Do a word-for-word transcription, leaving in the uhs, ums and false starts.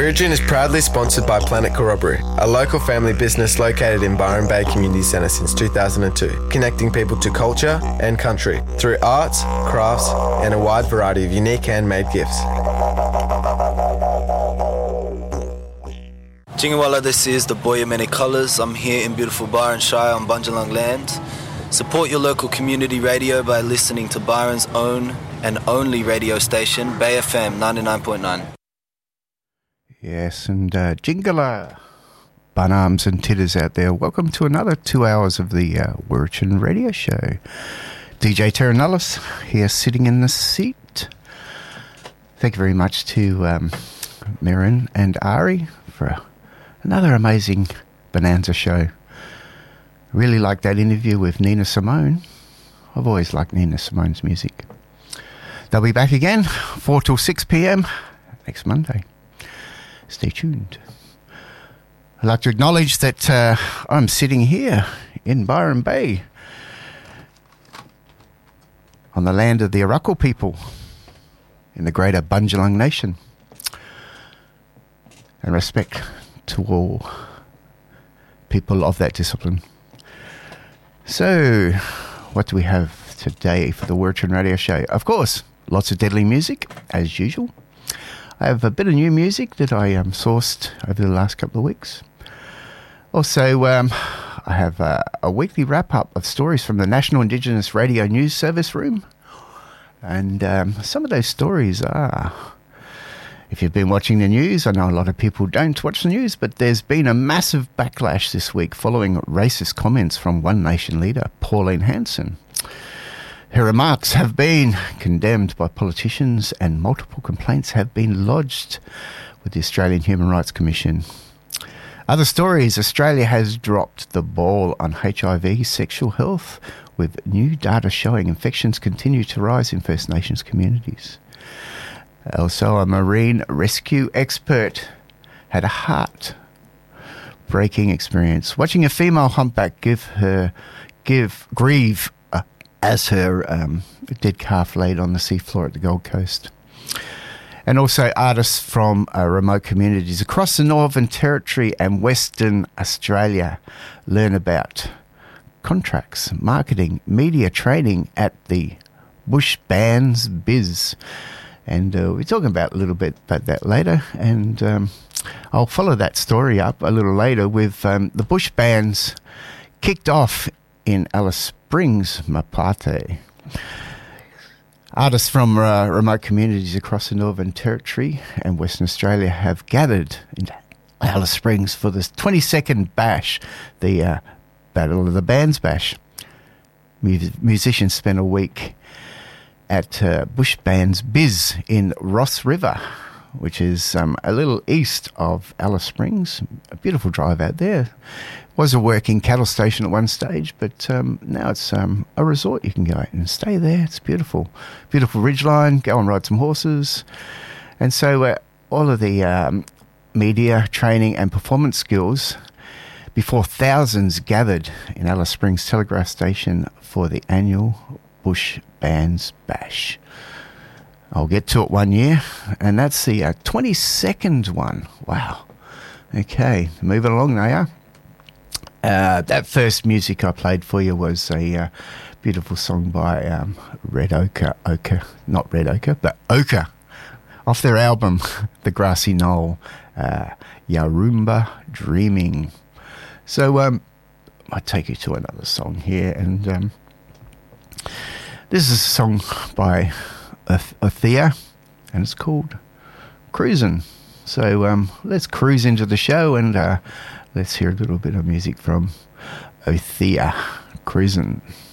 Wirrajin is proudly sponsored by Planet Corroboree, a local family business located in Byron Bay Community Centre since two thousand two, connecting people to culture and country through arts, crafts and a wide variety of unique handmade gifts. Jingawala, this is the Boy of Many Colours. I'm here in beautiful Byron Shire on Bundjalung land. Support your local community radio by listening to Byron's own and only radio station, Bay F M ninety-nine point nine. Yes, and uh, Jingala, Bunarms and Titters out there. Welcome to another two hours of the uh, Wirrajin Radio Show. D J Terranullis here sitting in the seat. Thank you very much to um, Mirren and Ari for another amazing Bonanza show. Really like that interview with Nina Simone. I've always liked Nina Simone's music. They'll be back again, four till six p.m. next Monday. Stay tuned. I'd like to acknowledge that uh, I'm sitting here in Byron Bay on the land of the Arakwal people in the greater Bundjalung Nation. And respect to all people of that discipline. So, what do we have today for the Wirrajin Radio Show? Of course, lots of deadly music, as usual. I have a bit of new music that I um, sourced over the last couple of weeks. Also, um, I have uh, a weekly wrap-up of stories from the National Indigenous Radio News Service Room. And um, some of those stories are... If you've been watching the news, I know a lot of people don't watch the news, but there's been a massive backlash this week following racist comments from One Nation leader, Pauline Hanson. Her remarks have been condemned by politicians and multiple complaints have been lodged with the Australian Human Rights Commission. Other stories, Australia has dropped the ball on H I V sexual health, with new data showing infections continue to rise in First Nations communities. Also, a marine rescue expert had a heart-breaking experience watching a female humpback give her, give grieve uh, as her um, dead calf laid on the seafloor at the Gold Coast. And also artists from uh, remote communities across the Northern Territory and Western Australia learn about contracts, marketing, media training at the Bush Bands Biz. And uh, we're talking about a little bit about that later. And um, I'll follow that story up a little later with um, the Bush Bands kicked off in Alice Springs, Mapate. Artists from uh, remote communities across the Northern Territory and Western Australia have gathered in Alice Springs for this twenty-second bash, the uh, Battle of the Bands Bash. Mus- musicians spent a week at uh, Bush Bands Biz in Ross River, which is um, a little east of Alice Springs. A beautiful drive out there. Was a working cattle station at one stage, but um, now it's um, a resort. You can go out and stay there. It's beautiful. Beautiful ridgeline, go and ride some horses. And so uh, all of the um, media, training and performance skills before thousands gathered in Alice Springs Telegraph Station for the annual Bush Bands Bash. I'll get to it one year, and that's the uh, twenty-second one. Wow. Okay, moving along now. Uh, that first music I played for you was a uh, beautiful song by um, Red Ochre, Ochre, not Red Ochre, but Ochre, off their album, The Grassy Knoll, uh, Yarumba Dreaming. So um, I'll take you to another song here, and um, this is a song by Othea, and it's called Cruisin'. So um, let's cruise into the show, and uh, let's hear a little bit of music from Othea, Cruisin'.